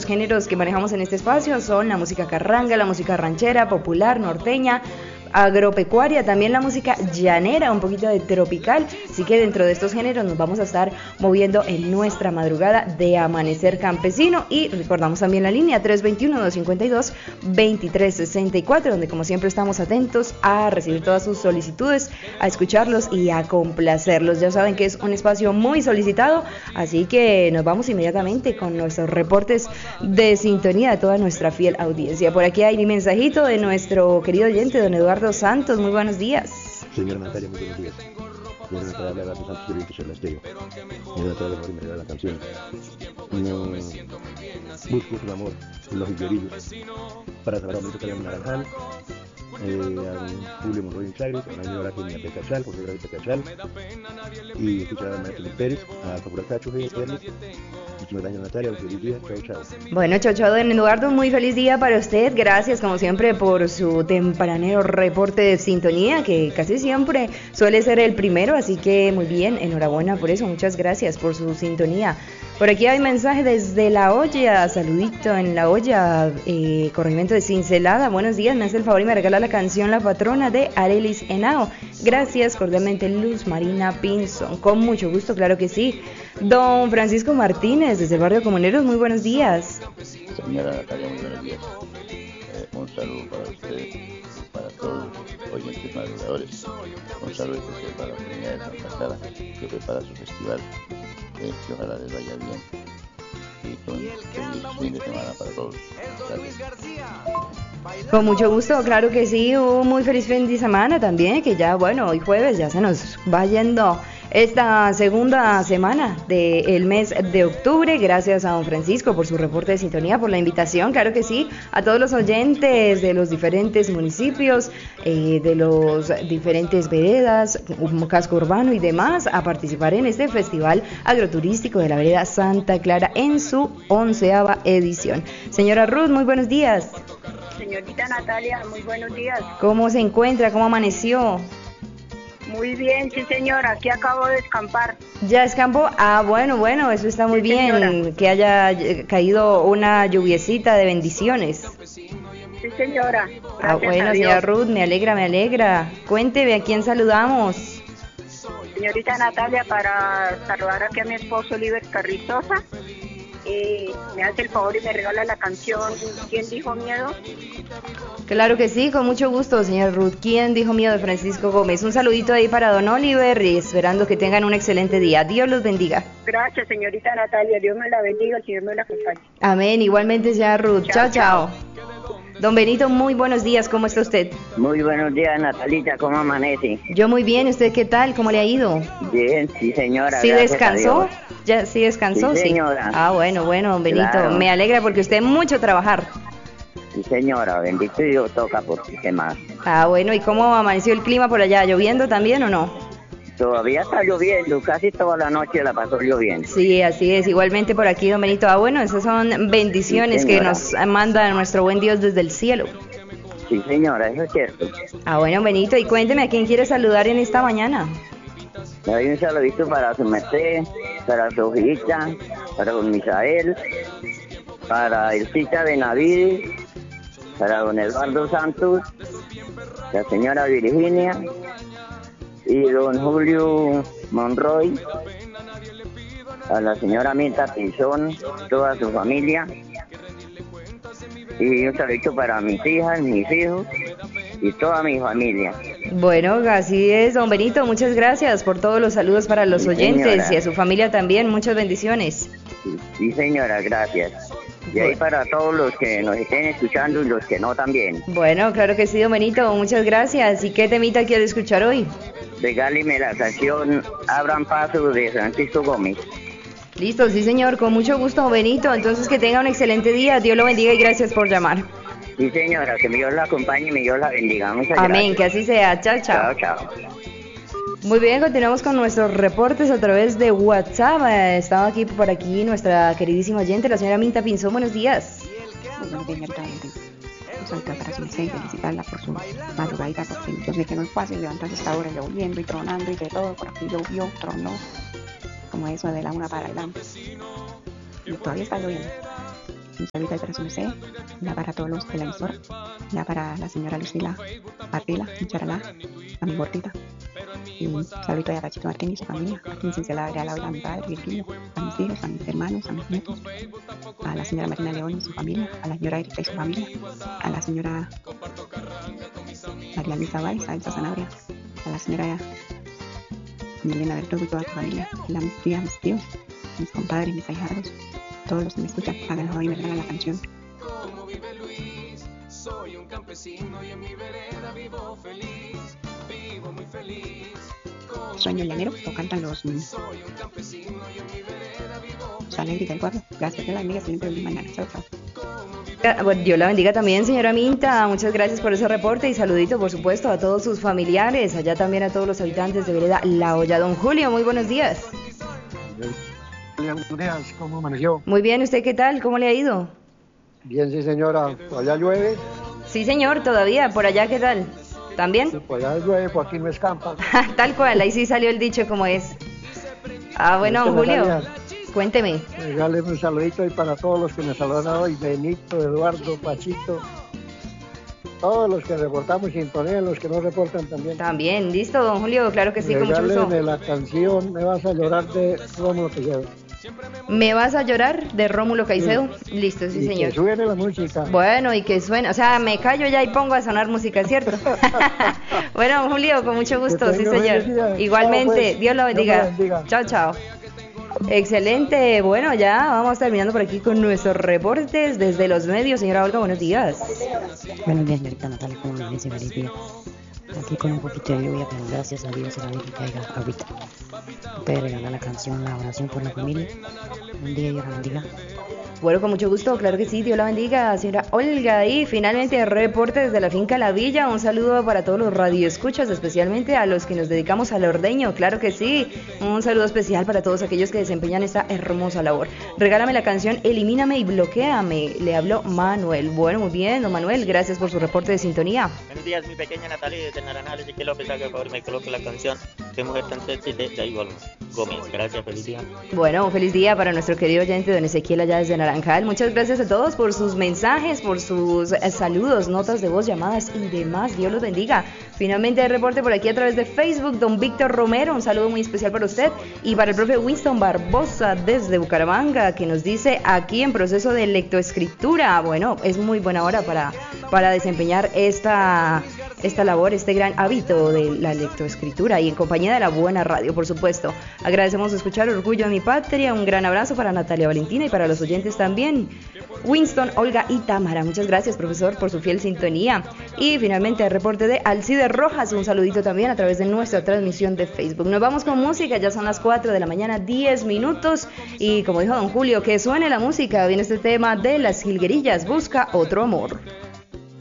Los géneros que manejamos en este espacio son la música carranga, la música ranchera, popular, norteña, agropecuaria, también la música llanera, un poquito de tropical, así que dentro de estos géneros nos vamos a estar moviendo en nuestra madrugada de Amanecer Campesino. Y recordamos también la línea 321-252-2364, donde como siempre estamos atentos a recibir todas sus solicitudes, a escucharlos y a complacerlos. Ya saben que es un espacio muy solicitado, así que nos vamos inmediatamente con nuestros reportes de sintonía de toda nuestra fiel audiencia. Por aquí hay un mensajito de nuestro querido oyente, don Eduardo Santos. Muy buenos días. Señora Natalia, muy buenos días. Señora Natalia, Eduardo Santos, de Viento Sola Estéreo. Señora Natalia, por me la canción. Busco un amor en los higuerillos para saber aumento que hay en Naranjal. A Julio Monroy en Sagres, a la señora Genia Pecachal, por señora Pecachal, y escuchar a Maestro Pérez, a Capuracacho, Erlich. Muchísimas gracias, Natalia, un feliz día, chao, chao. Bueno, chao, chao, don Eduardo, muy feliz día para usted, gracias como siempre por su tempranero reporte de sintonía, que casi siempre suele ser el primero, así que muy bien, enhorabuena por eso, muchas gracias por su sintonía. Por aquí hay mensaje desde La Olla, saludito en La Olla, corregimiento de Cincelada. Buenos días, me hace el favor y me regala la canción La Patrona de Arelis Henao. Gracias, cordialmente Luz Marina Pinzón. Con mucho gusto, claro que sí. Don Francisco Martínez, desde el barrio Comuneros, muy buenos días. Señora Natalia, muy buenos días. Un saludo para usted y para todos los oyentes madrugadores. Un saludo especial para la comunidad de Santa Clara, que prepara su festival. Que ojalá les vaya bien y con feliz fin de semana para todos. Gracias. Con mucho gusto, claro que sí, un muy feliz fin de semana también, que ya, bueno, hoy jueves ya se nos va yendo esta segunda semana del mes de octubre. Gracias a don Francisco por su reporte de sintonía, por la invitación, claro que sí, a todos los oyentes de los diferentes municipios, de los diferentes veredas, un casco urbano y demás, a participar en este festival agroturístico de la vereda Santa Clara en su 11ª edición. Señora Ruth, muy buenos días. Señorita Natalia, muy buenos días. ¿Cómo se encuentra? ¿Cómo amaneció? Muy bien, sí señora, aquí acabo de escampar. ¿Ya escampó? Ah, bueno, eso está muy sí, bien, señora. Que haya caído una lluviecita de bendiciones. Sí señora. Ah, bueno, señora Ruth, me alegra. Cuénteme, ¿a quién saludamos? Señorita Natalia, para saludar aquí a mi esposo Oliver Carrizosa. Me hace el favor y me regala la canción ¿Quién dijo miedo? Claro que sí, con mucho gusto, señor Ruth. ¿Quién dijo miedo? De Francisco Gómez. Un saludito ahí para don Oliver y esperando que tengan un excelente día. Dios los bendiga. Gracias, señorita Natalia. Dios me la bendiga, el Señor me la acompañe. Amén. Igualmente, señora Ruth. Chao. Don Benito, muy buenos días. ¿Cómo está usted? Muy buenos días, Natalita. ¿Cómo amanece? Yo muy bien. ¿Usted qué tal? ¿Cómo le ha ido? Bien, sí, señora. ¿Sí descansó? ¿Ya sí descansó? Sí, señora. Ah, bueno, don Benito. Claro. Me alegra porque usted mucho trabajar. Sí, señora. Bendito Dios, toca porque qué más. Ah, bueno. ¿Y cómo amaneció el clima por allá? ¿Lloviendo también o no? Todavía está lloviendo, casi toda la noche la pasó lloviendo. Sí, así es, igualmente por aquí, don Benito. Ah, bueno, esas son bendiciones sí, que nos manda nuestro buen Dios desde el cielo. Sí, señora, eso es cierto. Ah, bueno, Benito, y cuénteme a quién quiere saludar en esta mañana. Le doy un saludito para su merced, para su hijita, para don Misael, para Elcita Benavides, para don Eduardo Santos, la señora Virginia y don Julio Monroy, a la señora Mirta Pinzón, toda su familia, y un saludito para mis hijas, mis hijos y toda mi familia. Bueno, así es, don Benito, muchas gracias por todos los saludos para los oyentes, señora. Y a su familia también, muchas bendiciones. Sí, señora, gracias. Y ahí para todos los que nos estén escuchando y los que no también. Bueno, claro que sí, don Benito, muchas gracias. ¿Y qué temita quiere escuchar hoy? Regáleme la canción Abran Paso de Francisco Gómez. Listo, sí señor, con mucho gusto, Benito. Entonces que tenga un excelente día, Dios lo bendiga y gracias por llamar. Sí señora, que Dios la acompañe y mi Dios la bendiga. Muchas Amén, gracias. que así sea. Chao. Chao. Muy bien, continuamos con nuestros reportes a través de WhatsApp. Estaba aquí por aquí nuestra queridísima oyente, la señora Minta Pinzón. Buenos días. Buenos días, soy para su merced y felicitarla por su madrugadita, porque yo sé que no es fácil levantarse a esta hora lloviendo y tronando y de todo. Por aquí llovió, tronó, como eso de la 1 para adelante. Y todavía está lloviendo. Un saludo ahí para su merced, ya para todos los de la emisora, ya para la señora Lucila Ardila, en Charalá, a mi gordita. Y un saludo a Rachito Martín y su familia, aquí en Cincelería, a mi padre Virgilio, a mis hijos, a mis hermanos, a mis nietos, a la señora Marina León y su familia, a la señora Erika y su familia, a la señora María Luisa Valls, a Elsa Sanabria, a la señora Milena Bertogo y toda su familia, a mis tías, mis tíos, mis compadres, mis ahijados, todos los que me escuchan, háganlo y me regalan la canción. Sueño llanero, lo cantan los alegres del pueblo. Gracias, Dios la bendiga, siempre el mañana. Chao, chao. Bueno, Dios la bendiga también, señora Minta. Muchas gracias por ese reporte y saludito, por supuesto, a todos sus familiares, allá también a todos los habitantes de Vereda La Olla. Don Julio, muy buenos días. Buenos días, ¿cómo amaneció? Muy bien, ¿usted qué tal? ¿Cómo le ha ido? Bien, sí, señora. ¿Allá llueve? Sí, señor, todavía. ¿Por allá qué tal? ¿También? Sí, por allá llueve, por aquí no escampa. Tal cual, ahí sí salió el dicho como es. Bueno, don Julio, cuénteme. Regáleme un saludito ahí para todos los que me saludan hoy. Benito, Eduardo, Pachito. Todos los que reportamos sintonía, los que no reportan también. También, listo, don Julio, claro que sí, con mucho gusto. Regáleme la canción Me vas a llorar de Rómulo Caicedo. ¿Me vas a llorar de Rómulo Caicedo? Sí. Listo, sí, señor. Que suene la música. Bueno, y que suene, o sea, me callo ya y pongo a sonar música, ¿cierto? Bueno, don Julio, con mucho gusto, sí, señor. Igualmente, pues. Dios lo bendiga. Chao, chao. Excelente, bueno, ya vamos terminando por aquí con nuestros reportes desde los medios. Señora Olga, buenos días. Buenos días, señorita Natalia, ¿cómo me dice? Feliz día. Aquí con un poquito de lluvia, pero gracias a Dios se la que caiga ahorita. Puede regalar la canción La Oración por la Familia. Un día, Dios la bendiga. Bueno, con mucho gusto, claro que sí, Dios la bendiga, señora Olga. Y finalmente, reporte desde la finca La Villa. Un saludo para todos los radioescuchas, especialmente a los que nos dedicamos al ordeño, claro que sí. Un saludo especial para todos aquellos que desempeñan esta hermosa labor. Regálame la canción Elimíname y Bloquéame. Le habló Manuel. Bueno, muy bien, don Manuel, gracias por su reporte de sintonía. Buenos días, mi pequeña Natalia desde Naranjales. Y que López, haga por favor, me coloque la canción Qué mujer tan sexy de David Gómez. Gracias, feliz día. Bueno, un feliz día para nuestro querido oyente don Ezequiel allá desde Naranjales. Muchas gracias a todos por sus mensajes, por sus saludos, notas de voz, llamadas y demás. Dios los bendiga. Finalmente el reporte por aquí a través de Facebook, don Víctor Romero, un saludo muy especial para usted y para el profe Winston Barbosa desde Bucaramanga, que nos dice aquí en proceso de lectoescritura. Bueno, es muy buena hora para desempeñar esta labor, este gran hábito de la lectoescritura y en compañía de la buena radio, por supuesto. Agradecemos escuchar Orgullo de mi Patria. Un gran abrazo para Natalia Valentina y para los oyentes también. Winston, Olga y Tamara. Muchas gracias, profesor, por su fiel sintonía. Y finalmente el reporte de Alcide Rojas. Un saludito también a través de nuestra transmisión de Facebook. Nos vamos con música. Ya son las 4 de la mañana, 10 minutos. Y como dijo don Julio, que suene la música. Viene este tema de Las Jilguerillas. Busca otro amor.